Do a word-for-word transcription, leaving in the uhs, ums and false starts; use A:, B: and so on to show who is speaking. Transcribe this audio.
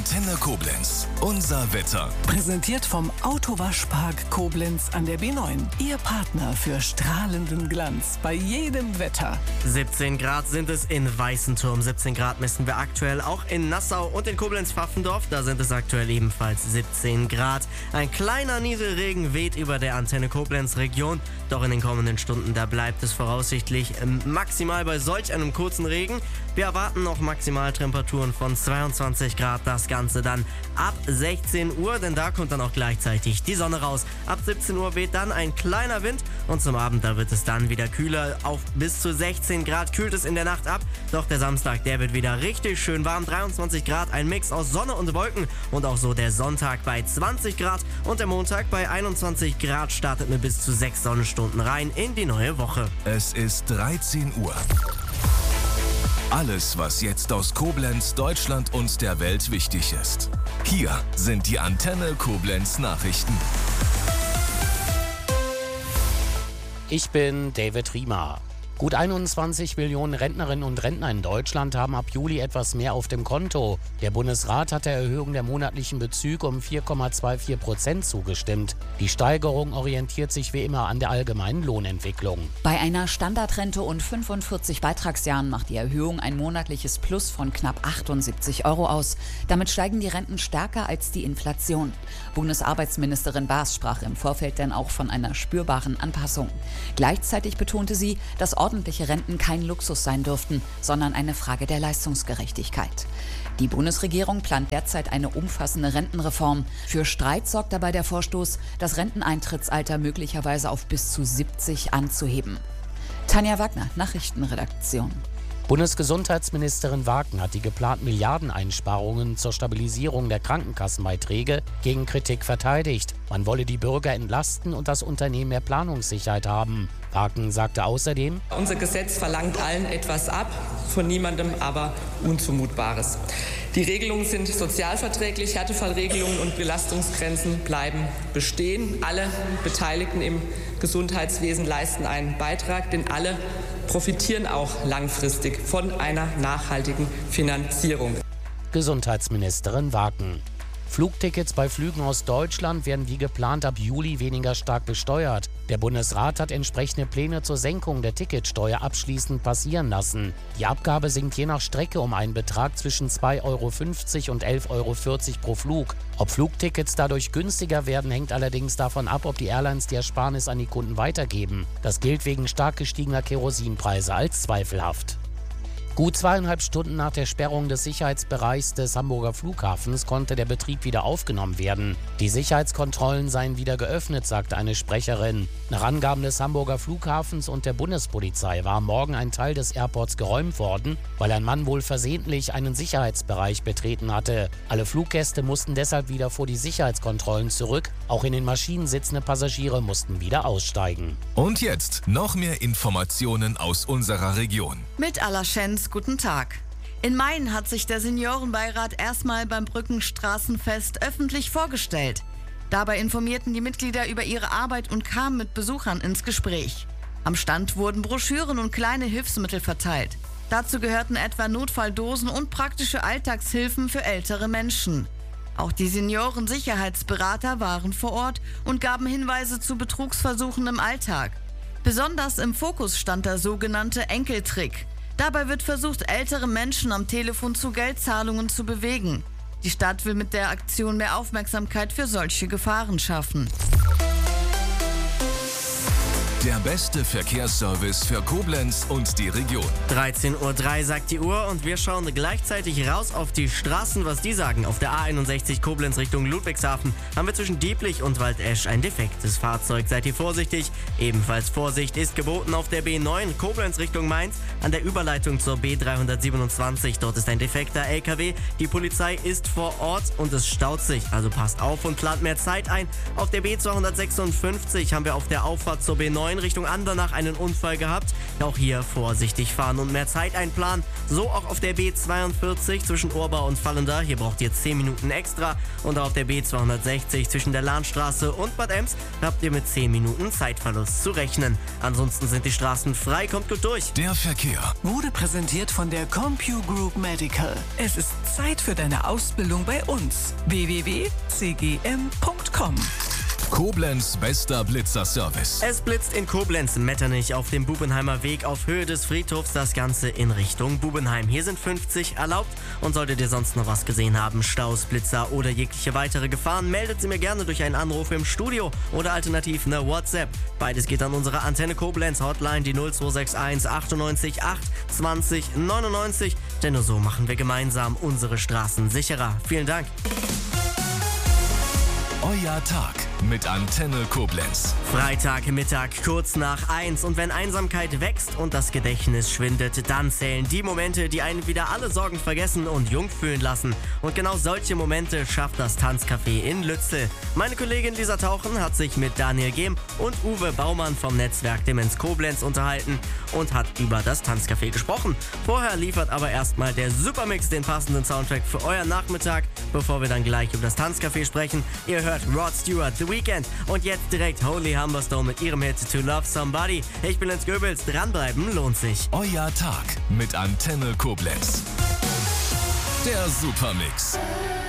A: Antenne Koblenz. Unser Wetter.
B: Präsentiert vom Autowaschpark Koblenz an der B neun. Ihr Partner für strahlenden Glanz bei jedem Wetter.
C: siebzehn Grad sind es in Weißenturm. siebzehn Grad messen wir aktuell auch in Nassau und in Koblenz-Pfaffendorf. Da sind es aktuell ebenfalls siebzehn Grad. Ein kleiner Nieselregen weht über der Antenne Koblenz-Region. Doch in den kommenden Stunden, da bleibt es voraussichtlich maximal bei solch einem kurzen Regen. Wir erwarten noch Maximaltemperaturen von zweiundzwanzig Grad. Das Ganze dann ab sechzehn Uhr, denn da kommt dann auch gleichzeitig die Sonne raus. Ab siebzehn Uhr weht dann ein kleiner Wind und zum Abend, da wird es dann wieder kühler. Auf bis zu sechzehn Grad kühlt es in der Nacht ab. Doch der Samstag, der wird wieder richtig schön warm. dreiundzwanzig Grad, ein Mix aus Sonne und Wolken. Und auch so der Sonntag bei zwanzig Grad und der Montag bei einundzwanzig Grad startet mit bis zu sechs Sonnenstunden rein in die neue Woche.
A: Es ist dreizehn Uhr. Alles, was jetzt aus Koblenz, Deutschland und der Welt wichtig ist. Hier sind die Antenne Koblenz Nachrichten.
D: Ich bin David Riemer. Gut einundzwanzig Millionen Rentnerinnen und Rentner in Deutschland haben ab Juli etwas mehr auf dem Konto. Der Bundesrat hat der Erhöhung der monatlichen Bezüge um vier Komma vierundzwanzig Prozent zugestimmt. Die Steigerung orientiert sich wie immer an der allgemeinen Lohnentwicklung.
E: Bei einer Standardrente und fünfundvierzig Beitragsjahren macht die Erhöhung ein monatliches Plus von knapp achtundsiebzig Euro aus. Damit steigen die Renten stärker als die Inflation. Bundesarbeitsministerin Baas sprach im Vorfeld dann auch von einer spürbaren Anpassung. Gleichzeitig betonte sie, dass ordentliche Renten kein Luxus sein dürften, sondern eine Frage der Leistungsgerechtigkeit. Die Bundesregierung plant derzeit eine umfassende Rentenreform. Für Streit sorgt dabei der Vorstoß, das Renteneintrittsalter möglicherweise auf bis zu siebzig anzuheben. Tanja Wagner, Nachrichtenredaktion.
D: Bundesgesundheitsministerin Wagen hat die geplanten Milliardeneinsparungen zur Stabilisierung der Krankenkassenbeiträge gegen Kritik verteidigt. Man wolle die Bürger entlasten und das Unternehmen mehr Planungssicherheit haben. Wagen sagte außerdem:
F: Unser Gesetz verlangt allen etwas ab, von niemandem aber Unzumutbares. Die Regelungen sind sozialverträglich, Härtefallregelungen und Belastungsgrenzen bleiben bestehen. Alle Beteiligten im Gesundheitswesen leisten einen Beitrag, denn alle profitieren auch langfristig von einer nachhaltigen Finanzierung.
D: Gesundheitsministerin Wagen. Flugtickets bei Flügen aus Deutschland werden wie geplant ab Juli weniger stark besteuert. Der Bundesrat hat entsprechende Pläne zur Senkung der Ticketsteuer abschließend passieren lassen. Die Abgabe sinkt je nach Strecke um einen Betrag zwischen zwei Euro fünfzig und elf Euro vierzig pro Flug. Ob Flugtickets dadurch günstiger werden, hängt allerdings davon ab, ob die Airlines die Ersparnis an die Kunden weitergeben. Das gilt wegen stark gestiegener Kerosinpreise als zweifelhaft. Gut zweieinhalb Stunden nach der Sperrung des Sicherheitsbereichs des Hamburger Flughafens konnte der Betrieb wieder aufgenommen werden. Die Sicherheitskontrollen seien wieder geöffnet, sagte eine Sprecherin. Nach Angaben des Hamburger Flughafens und der Bundespolizei war am Morgen ein Teil des Airports geräumt worden, weil ein Mann wohl versehentlich einen Sicherheitsbereich betreten hatte. Alle Fluggäste mussten deshalb wieder vor die Sicherheitskontrollen zurück. Auch in den Maschinen sitzende Passagiere mussten wieder aussteigen.
A: Und jetzt noch mehr Informationen aus unserer Region.
G: Mit Alaschenz, guten Tag. In Main hat sich der Seniorenbeirat erstmal beim Brückenstraßenfest öffentlich vorgestellt. Dabei informierten die Mitglieder über ihre Arbeit und kamen mit Besuchern ins Gespräch. Am Stand wurden Broschüren und kleine Hilfsmittel verteilt. Dazu gehörten etwa Notfalldosen und praktische Alltagshilfen für ältere Menschen. Auch die Seniorensicherheitsberater waren vor Ort und gaben Hinweise zu Betrugsversuchen im Alltag. Besonders im Fokus stand der sogenannte Enkeltrick. Dabei wird versucht, ältere Menschen am Telefon zu Geldzahlungen zu bewegen. Die Stadt will mit der Aktion mehr Aufmerksamkeit für solche Gefahren schaffen.
A: Der beste Verkehrsservice für Koblenz und die Region.
C: dreizehn Uhr drei sagt die Uhr und wir schauen gleichzeitig raus auf die Straßen, was die sagen. Auf der A einundsechzig Koblenz Richtung Ludwigshafen haben wir zwischen Dieblich und Waldesch ein defektes Fahrzeug. Seid ihr vorsichtig? Ebenfalls Vorsicht ist geboten auf der B neun Koblenz Richtung Mainz an der Überleitung zur B dreihundertsiebenundzwanzig. Dort ist ein defekter L K W. Die Polizei ist vor Ort und es staut sich. Also passt auf und plant mehr Zeit ein. Auf der B zweihundertsechsundfünfzig haben wir auf der Auffahrt zur B neun in Richtung Andernach einen Unfall gehabt. Auch hier vorsichtig fahren und mehr Zeit einplanen. So auch auf der B zweiundvierzig zwischen Urbau und Vallendar. Hier braucht ihr zehn Minuten extra. Und auch auf der B zweihundertsechzig zwischen der Lahnstraße und Bad Ems habt ihr mit zehn Minuten Zeitverlust zu rechnen. Ansonsten sind die Straßen frei, kommt gut durch.
A: Der Verkehr
B: Wurde präsentiert von der CompuGroup Medical. Es ist Zeit für deine Ausbildung bei uns. w w w punkt c g m punkt com.
A: Koblenz bester Blitzerservice.
C: Es blitzt in Koblenz, Metternich auf dem Bubenheimer Weg auf Höhe des Friedhofs, das Ganze in Richtung Bubenheim. Hier sind fünfzig erlaubt und solltet ihr sonst noch was gesehen haben, Staus, Blitzer oder jegliche weitere Gefahren, meldet sie mir gerne durch einen Anruf im Studio oder alternativ eine WhatsApp. Beides geht an unsere Antenne Koblenz Hotline, die null zwei sechs eins achtundneunzig acht zwanzig neunundneunzig, denn nur so machen wir gemeinsam unsere Straßen sicherer. Vielen Dank.
A: Euer Tag mit Antenne Koblenz.
C: Freitagmittag, kurz nach eins. Und wenn Einsamkeit wächst und das Gedächtnis schwindet, dann zählen die Momente, die einen wieder alle Sorgen vergessen und jung fühlen lassen. Und genau solche Momente schafft das Tanzcafé in Lützel. Meine Kollegin Lisa Tauchen hat sich mit Daniel Gehm und Uwe Baumann vom Netzwerk Demenz Koblenz unterhalten und hat über das Tanzcafé gesprochen. Vorher liefert aber erstmal der Supermix den passenden Soundtrack für euren Nachmittag, bevor wir dann gleich über das Tanzcafé sprechen. Ihr hört Rod Stewart, The Weeknd und jetzt direkt Holy Humberstone mit ihrem Hit To Love Somebody. Ich bin Lenz Goebels, dranbleiben lohnt sich.
A: Euer Tag mit Antenne Koblenz. Der Supermix.